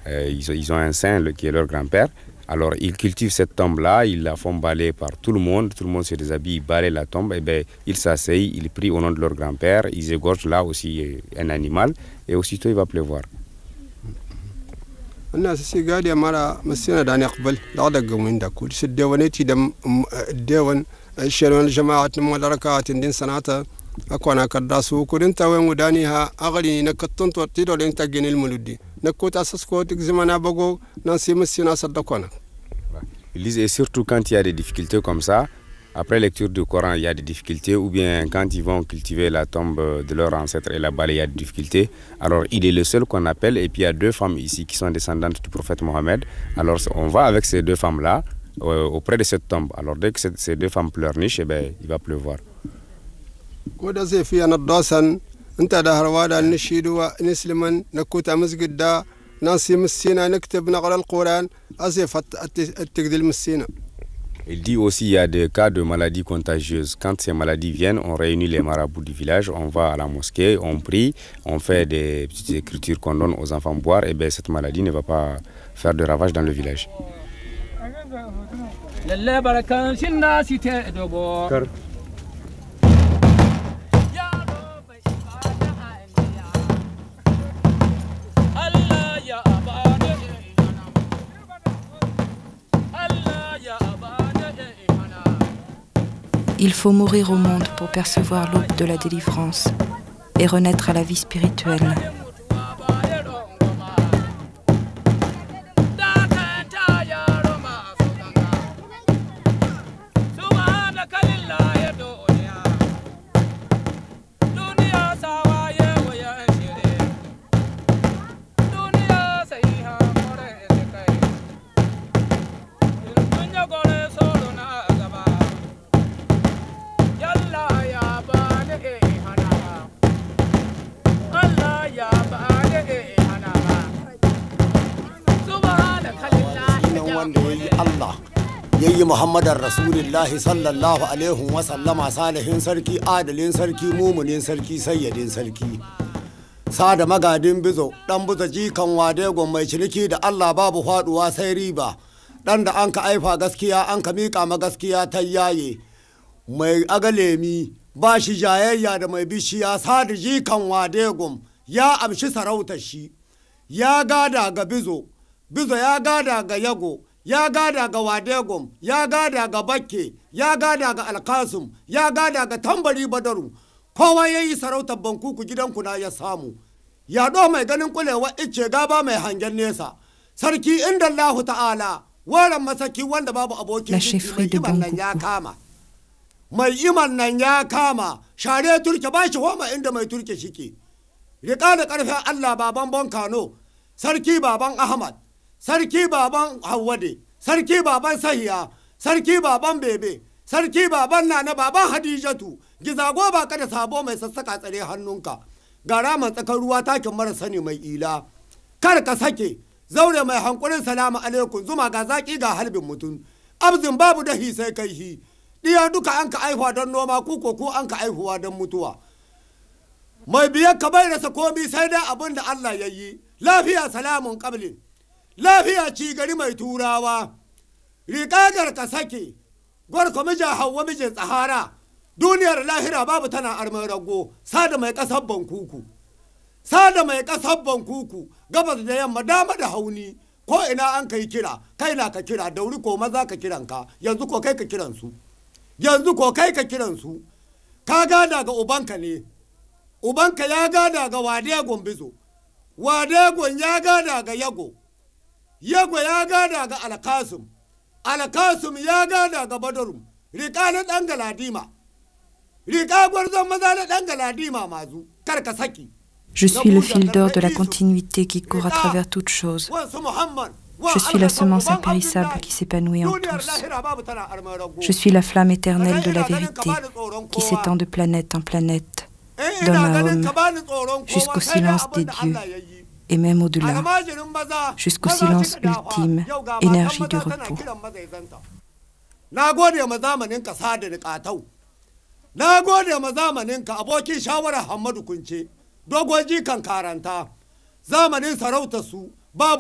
Ils ont un saint qui est leur grand-père. Alors, ils cultivent cette tombe-là, ils la font balayer par tout le monde se déshabille, ils balayent la tombe, et bien, ils s'asseyent, ils prient au nom de leur grand-père, ils égorgent là aussi un animal, et aussitôt il va pleuvoir. الناس سيقاد يا مرا مسينا داني قبل لا دق من داكول سديونيتي دم ديون الشلون جماعة مدركات دين سناتا أكوانا كداسو كودن تاوين ودانيها أغلي نكتون توتيدو لين تاجين المولودي نكوت أساس كوتك زمانا بقو نانسي مسينا صدقونا. Ils disent, et surtout quand il y a des difficultés comme ça, après lecture du Coran, il y a des difficultés, ou bien quand ils vont cultiver la tombe de leur ancêtre et la balayer, il y a des difficultés. Alors, il est le seul qu'on appelle, et puis il y a 2 femmes ici qui sont descendantes du prophète Mohammed. Alors, on va avec ces 2 femmes-là auprès de cette tombe. Alors, dès que ces 2 femmes pleurnichent, eh bien, il va pleuvoir. انت دهر وادا نشيد ونسلمن نكوتا مسجد دا ناسي مسينا نكتب نقرا القران ازيف التقديل مسينا. Il dit aussi il y a des cas de maladies contagieuses. Quand ces maladies viennent, on réunit les marabouts du village, on va à la mosquée, on prie, on fait des petites écritures qu'on donne aux enfants boire, et bien cette maladie ne va pas faire de ravages dans le village. Il faut mourir au monde pour percevoir l'aube de la délivrance et renaître à la vie spirituelle. yayi Muhammadar Rasulullahi sallallahu alaihi wa sallama salihin sarki adalin sarki mumunin sarki sayyidin sarki sada magadin bizo dan buza jikan wade gon mai ciniki da Allah babu faduwa sai riba dan da anka aifa gaskiya anka mika ma gaskiya ta yaye mai agalemi ba shi jayayya da mai bishiya sada jikan wade gon ya amshi sarautar shi ya gada ga bizo bizo ya gada ga yago ya gada ga wadegom ya gada ga bakke ya gada ga alkasum ya gada ga tambari badaru kowa yayi sarautar bankuku gidanku na ya samu ya do mai ganin kulewa ice gaba mai hangen nesa sarki inda Allah ta'ala waran masaki wanda babu abokin ciki nan ya kama mai iman nan ya kama share turke bashi homa inda mai turke shike rika da karfin Allah baban Bonkano sarki baban Ahmad sarki baban Hawwade, sarki baban Sahiya, sarki baban Bebe, sarki baban Nana, baban Hadijatu, gizago ba ka da sabo mai sassaka tsare hannunka. Gara man tsakar ruwa takin mara sani mai ila. Kar ka sake, zaure mai hankulin salamu alaikum zuma ga zaki ga halbin mutum. Abzin babu dahi sai kai hi. Diya duka an ka aihuwa don noma kuko ko an ka aihuwa don mutuwa. Mai biyar ka bai rasa komi sai dai abin da Allah ya yi. Lafiya salamun qablin. Lafiya ci gari mai turawa, riƙagar ka sake, gwarko mijin Hauwa mijin tsahara, duniyar lahira babu tana armar rago, sada mai ƙasar bankuku. Sada mai ƙasar bankuku, gabas da yamma dama da hauni, ko ina an kai kira, kai na ka kira, dauri ko maza ka kiranka, yanzu ko kai ka kiransu. Yanzu ko kai ka kiransu, ka gada ga ubanka ne, ubanka ya gada ga wadegon bizo, wadegon ya gada ga yago. Yago ya gada ga alkasum, alkasum ya gada ga badarum, riƙa na ɗan galadima, riƙa gwarzon maza na ɗan galadima mazu, kar ka saki. Je suis le fil d'or de la continuité qui court à travers toute chose. Je suis la semence impérissable qui s'épanouit en tous. Je suis la flamme éternelle de la vérité qui s'étend de planète en planète, d'homme à homme, jusqu'au silence des dieux. Et même au-delà, jusqu'au silence ultime, énergie du repos. Na gode ma zamaninka sada da ƙatau, na gode ma zamaninka abokin shawarar Hamadu Kunce, dogon jikan karanta, zamanin sarautarsu